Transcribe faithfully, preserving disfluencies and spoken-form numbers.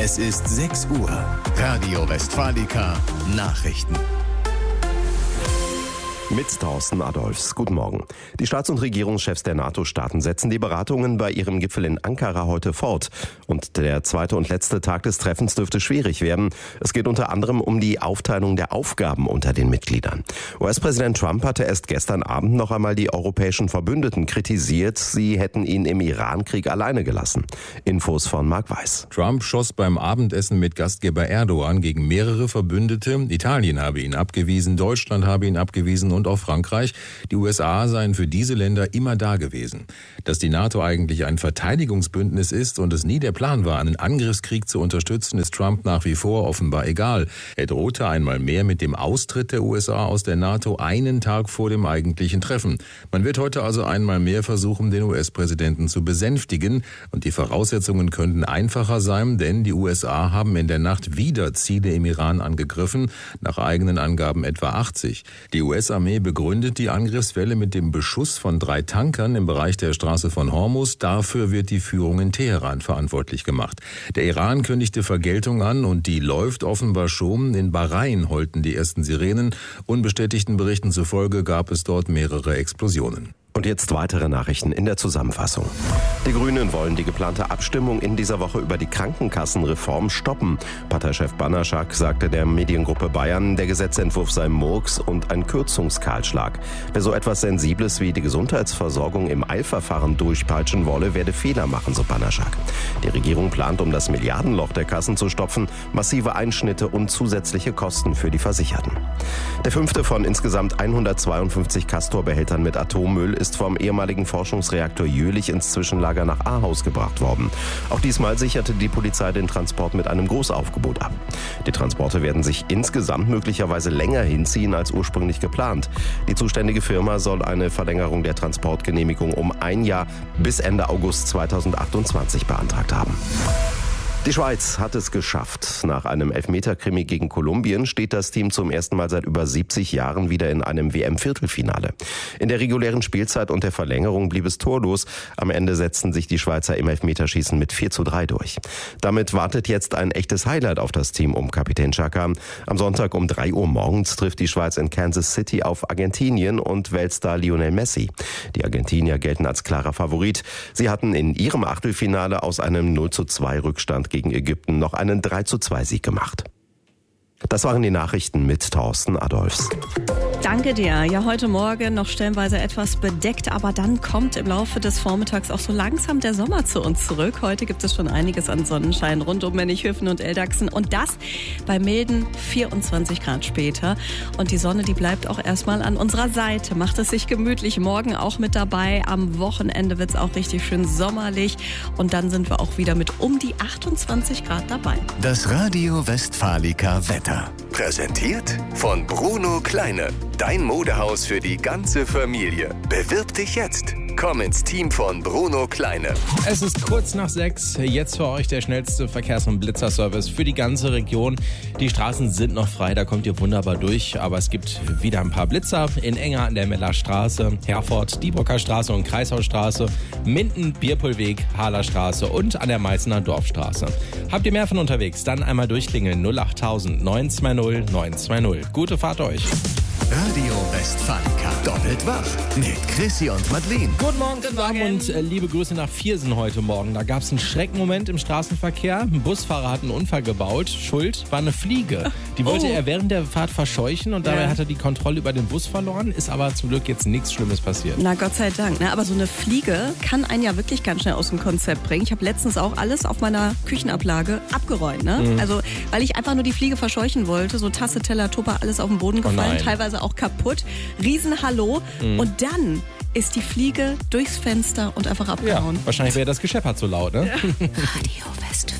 Es ist sechs Uhr. Radio Westfalica Nachrichten. Mit Thorsten Adolfs. Guten Morgen. Die Staats- und Regierungschefs der NATO-Staaten setzen die Beratungen bei ihrem Gipfel in Ankara heute fort. Und der zweite und letzte Tag des Treffens dürfte schwierig werden. Es geht unter anderem um die Aufteilung der Aufgaben unter den Mitgliedern. U S-Präsident Trump hatte erst gestern Abend noch einmal die europäischen Verbündeten kritisiert. Sie hätten ihn im Iran-Krieg alleine gelassen. Infos von Marc Weiß. Trump schoss beim Abendessen mit Gastgeber Erdogan gegen mehrere Verbündete. Italien habe ihn abgewiesen, Deutschland habe ihn abgewiesen und auch Frankreich. Die U S A seien für diese Länder immer da gewesen. Dass die NATO eigentlich ein Verteidigungsbündnis ist und es nie der Plan war, einen Angriffskrieg zu unterstützen, ist Trump nach wie vor offenbar egal. Er drohte einmal mehr mit dem Austritt der U S A aus der NATO einen Tag vor dem eigentlichen Treffen. Man wird heute also einmal mehr versuchen, den U S-Präsidenten zu besänftigen. Und die Voraussetzungen könnten einfacher sein, denn die U S A haben in der Nacht wieder Ziele im Iran angegriffen, nach eigenen Angaben etwa achtzig. Die U S-Armee begründet die Angriffswelle mit dem Beschuss von drei Tankern im Bereich der Straße von Hormuz. Dafür wird die Führung in Teheran verantwortlich gemacht. Der Iran kündigte Vergeltung an und die läuft offenbar schon. In Bahrain heulten die ersten Sirenen. Unbestätigten Berichten zufolge gab es dort mehrere Explosionen. Und jetzt weitere Nachrichten in der Zusammenfassung. Die Grünen wollen die geplante Abstimmung in dieser Woche über die Krankenkassenreform stoppen. Parteichef Banaschak sagte der Mediengruppe Bayern, der Gesetzentwurf sei Murks und ein Kürzungskahlschlag. Wer so etwas Sensibles wie die Gesundheitsversorgung im Eilverfahren durchpeitschen wolle, werde Fehler machen, so Banaschak. Die Regierung plant, um das Milliardenloch der Kassen zu stopfen, massive Einschnitte und zusätzliche Kosten für die Versicherten. Der fünfte von insgesamt hundertzweiundfünfzig Castor-Behältern mit Atommüll ist ist vom ehemaligen Forschungsreaktor Jülich ins Zwischenlager nach Ahaus gebracht worden. Auch diesmal sicherte die Polizei den Transport mit einem Großaufgebot ab. Die Transporte werden sich insgesamt möglicherweise länger hinziehen als ursprünglich geplant. Die zuständige Firma soll eine Verlängerung der Transportgenehmigung um ein Jahr bis Ende August zweitausendachtundzwanzig beantragt haben. Die Schweiz hat es geschafft. Nach einem Elfmeter-Krimi gegen Kolumbien steht das Team zum ersten Mal seit über siebzig Jahren wieder in einem W M-Viertelfinale. In der regulären Spielzeit und der Verlängerung blieb es torlos. Am Ende setzten sich die Schweizer im Elfmeterschießen mit vier zu drei durch. Damit wartet jetzt ein echtes Highlight auf das Team um Kapitän Xhaka. Am Sonntag um drei Uhr morgens trifft die Schweiz in Kansas City auf Argentinien und Weltstar Lionel Messi. Die Argentinier gelten als klarer Favorit. Sie hatten in ihrem Achtelfinale aus einem null zu zwei Rückstand gegen Ägypten noch einen drei zu zwei Sieg gemacht. Das waren die Nachrichten mit Thorsten Adolfs. Danke dir. Ja, heute Morgen noch stellenweise etwas bedeckt, aber dann kommt im Laufe des Vormittags auch so langsam der Sommer zu uns zurück. Heute gibt es schon einiges an Sonnenschein rund um Männichhöfen und Eldachsen und das bei milden vierundzwanzig Grad später. Und die Sonne, die bleibt auch erstmal an unserer Seite. Macht es sich gemütlich, morgen auch mit dabei. Am Wochenende wird es auch richtig schön sommerlich und dann sind wir auch wieder mit um die achtundzwanzig Grad dabei. Das Radio Westfalica Wetter. Präsentiert von Bruno Kleine. Dein Modehaus für die ganze Familie. Bewirb dich jetzt. Komm ins Team von Bruno Kleine. Es ist kurz nach sechs. Jetzt für euch der schnellste Verkehrs- und Blitzerservice für die ganze Region. Die Straßen sind noch frei, da kommt ihr wunderbar durch. Aber es gibt wieder ein paar Blitzer in Enger an der Meller Straße, Herford, Dieburger Straße und Kreishausstraße, Minden, Bierpolweg, Haler Straße und an der Meißner Dorfstraße. Habt ihr mehr von unterwegs? Dann einmal durchklingeln null achttausend neun zwei null neun zwei null. Gute Fahrt euch. Radio Westfalica. Doppelt wach mit Chrissy und Madeleine. Guten Morgen, guten Morgen und äh, liebe Grüße nach Viersen heute Morgen. Da gab es einen Schreckmoment im Straßenverkehr. Ein Busfahrer hat einen Unfall gebaut. Schuld war eine Fliege. Die wollte oh. er während der Fahrt verscheuchen und dabei ja. hat er die Kontrolle über den Bus verloren. Ist aber zum Glück jetzt nichts Schlimmes passiert. Na Gott sei Dank. Ne? Aber so eine Fliege kann einen ja wirklich ganz schnell aus dem Konzept bringen. Ich habe letztens auch alles auf meiner Küchenablage abgeräumt. Ne? Mhm. Also weil ich einfach nur die Fliege verscheuchen wollte. So Tasse, Teller, Tupper, alles auf den Boden gefallen. Oh teilweise auch kaputt. Riesenhallo. Mhm. Und dann ist die Fliege durchs Fenster und einfach abgehauen. Ja, wahrscheinlich wäre das gescheppert so laut, ne? Ja. Radio West.